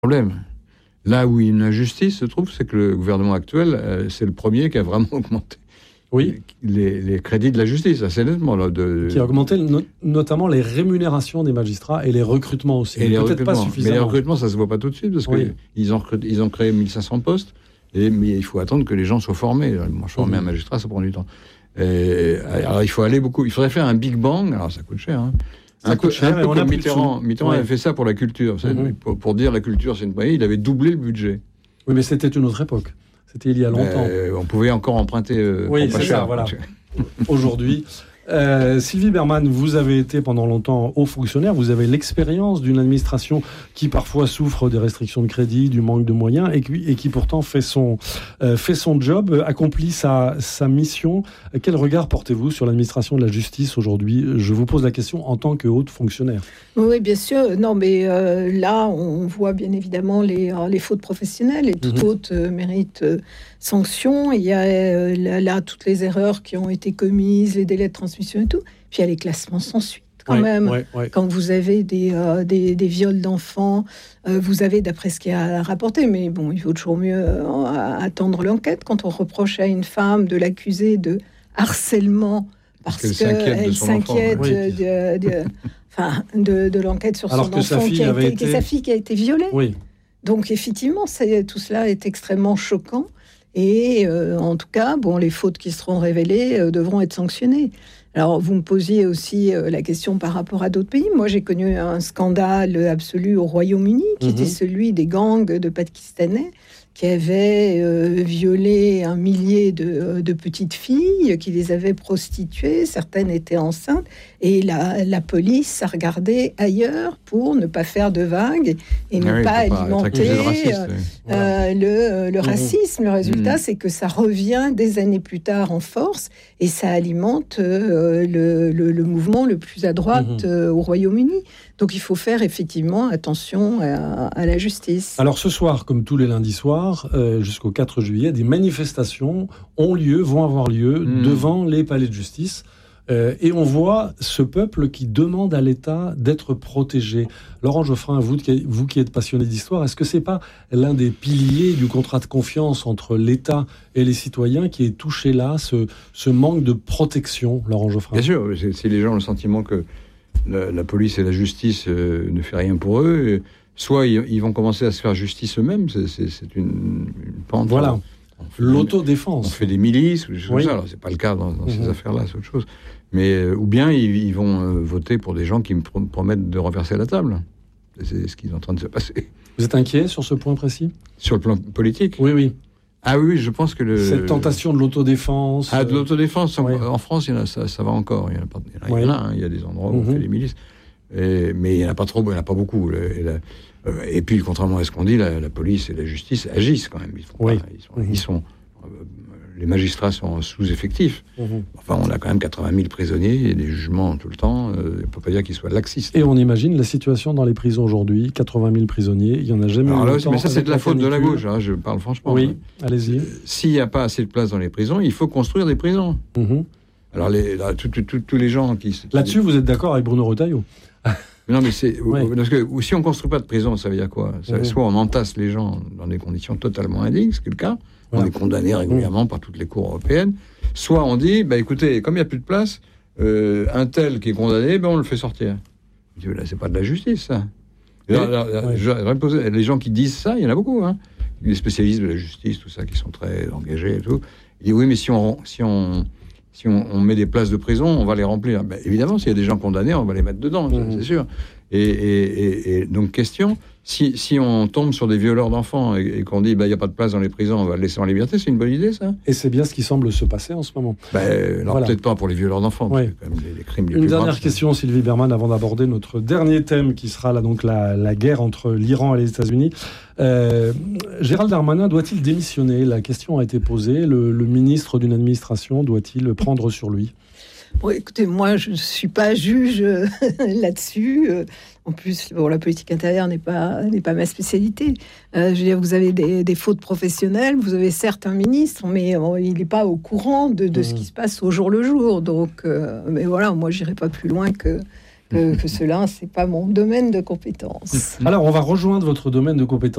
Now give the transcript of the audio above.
problème. Là où une injustice se trouve, c'est que le gouvernement actuel, c'est le premier qui a vraiment augmenté les crédits de la justice, assez nettement. Là, qui a augmenté notamment les rémunérations des magistrats et les recrutements aussi. Et les peut-être pas suffisamment. Mais les recrutements, ça ne se voit pas tout de suite, parce qu'ils ont créé 1500 postes, mais il faut attendre que les gens soient formés. Moi, former un magistrat, ça prend du temps. Alors, il faut aller beaucoup. Il faudrait faire un Big Bang, alors ça coûte cher, hein. Ça coûte cher, un peu comme Mitterrand avait fait ça pour la culture. Pour dire la culture, c'est une moyenne, il avait doublé le budget. Oui, mais c'était une autre époque. C'était il y a longtemps. On pouvait encore emprunter. Oui, c'est ça, voilà. Aujourd'hui. Sylvie Bermann, vous avez été pendant longtemps haut fonctionnaire, vous avez l'expérience d'une administration qui parfois souffre des restrictions de crédit, du manque de moyens et qui pourtant fait son job, accomplit sa mission. Quel regard portez-vous sur l'administration de la justice aujourd'hui ? Je vous pose la question en tant que haute fonctionnaire. Oui, bien sûr. Non, mais là, on voit bien évidemment les fautes professionnelles et toute faute mérite sanction. Il y a là toutes les erreurs qui ont été commises, les délais de transmission et tout. Puis il y a les classements sans suite quand même. Quand vous avez des viols d'enfants, vous avez, d'après ce qui a rapporté, mais bon, il vaut toujours mieux attendre l'enquête. Quand on reproche à une femme de l'accuser de harcèlement parce qu'elle s'inquiète de l'enquête sur son enfant, sa fille qui a été violée. Oui. Donc effectivement, tout cela est extrêmement choquant. Et en tout cas, les fautes qui seront révélées devront être sanctionnées. Alors, vous me posiez aussi la question par rapport à d'autres pays. Moi, j'ai connu un scandale absolu au Royaume-Uni, qui était celui des gangs de Pakistanais qui avaient violé 1 millier de petites filles, qui les avaient prostituées. Certaines étaient enceintes. Et la police a regardé ailleurs pour ne pas faire de vagues et ne pas alimenter le racisme. Le résultat, c'est que ça revient des années plus tard en force et ça alimente le mouvement le plus à droite au Royaume-Uni. Donc il faut faire effectivement attention à la justice. Alors ce soir, comme tous les lundis soirs, jusqu'au 4 juillet, des manifestations vont avoir lieu devant les palais de justice. Et on voit ce peuple qui demande à l'État d'être protégé. Laurent Geoffrin, vous qui êtes passionné d'histoire, est-ce que c'est pas l'un des piliers du contrat de confiance entre l'État et les citoyens qui est touché là, ce manque de protection, Laurent Geoffrin ? Bien sûr, si les gens ont le sentiment que la police et la justice ne fait rien pour eux, soit ils vont commencer à se faire justice eux-mêmes, c'est une pente. Voilà. L'autodéfense. On fait des milices ou des choses comme ça. Alors, c'est pas le cas dans ces affaires-là, c'est autre chose. Mais, ou bien ils vont voter pour des gens qui me promettent de renverser la table. C'est ce qui est en train de se passer. Vous êtes inquiet sur ce point précis ? Sur le plan politique ? Oui. Ah oui, je pense que cette tentation de l'autodéfense. Ah, de l'autodéfense. En France, ça va encore. Il y en a, il y a des endroits où on fait des milices. Mais il n'y en a pas trop, il n'y en a pas beaucoup. Et puis, contrairement à ce qu'on dit, la police et la justice agissent quand même. Les magistrats sont sous-effectifs. Enfin, on a quand même 80 000 prisonniers et des jugements tout le temps. On ne peut pas dire qu'ils soient laxistes. Et on imagine la situation dans les prisons aujourd'hui. 80 000 prisonniers, il n'y en a jamais eu. Mais ça, c'est de la faute de la gauche. Hein, je parle franchement. Oui, allez-y. S'il n'y a pas assez de place dans les prisons, il faut construire des prisons. Alors, tous les gens qui... Là-dessus, vous êtes d'accord avec Bruno Retailleau ? Non, mais parce que si on ne construit pas de prison, ça veut dire quoi ? Soit on entasse les gens dans des conditions totalement indignes, ce qui est le cas. On est condamné régulièrement par toutes les cours européennes. Soit on dit, écoutez, comme il n'y a plus de place, un tel qui est condamné, on le fait sortir. Je dis, là, c'est pas de la justice, ça. Les gens qui disent ça, il y en a beaucoup. Hein. Les spécialistes de la justice, tout ça, qui sont très engagés et tout. Ils disent, oui, mais si on met des places de prison, on va les remplir. Évidemment, s'il y a des gens condamnés, on va les mettre dedans, c'est sûr. Et donc, question, si on tombe sur des violeurs d'enfants et qu'on dit, il n'y a pas de place dans les prisons, on va le laisser en liberté, c'est une bonne idée, ça ? Et c'est bien ce qui semble se passer en ce moment. Peut-être pas pour les violeurs d'enfants, parce que c'est quand même les crimes les plus graves. Une dernière question, Sylvie Bermann, avant d'aborder notre dernier thème, qui sera là, donc la guerre entre l'Iran et les États-Unis. Gérald Darmanin doit-il démissionner ? La question a été posée. Le ministre d'une administration doit-il prendre sur lui ? Bon, écoutez, moi, je ne suis pas juge là-dessus. En plus, la politique intérieure n'est pas ma spécialité. Je veux dire, vous avez des fautes professionnelles, vous avez certes un ministre, mais il n'est pas au courant de ce qui se passe au jour le jour. Donc, mais voilà, moi, j'irai pas plus loin que que cela, c'est pas mon domaine de compétence. Alors, on va rejoindre votre domaine de compétence.